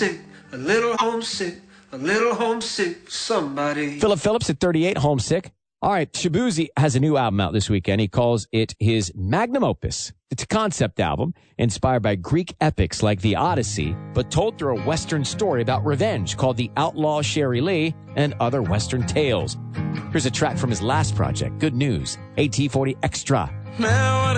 homesick, a little homesick, a little homesick for somebody. Philip Phillips at 38, homesick. All right, Shabuzi has a new album out this weekend. He calls it his magnum opus. It's a concept album inspired by Greek epics like the Odyssey, but told through a Western story about revenge called The Outlaw Sherry Lee and Other Western Tales. Here's a track from his last project, Good News, AT40 Extra.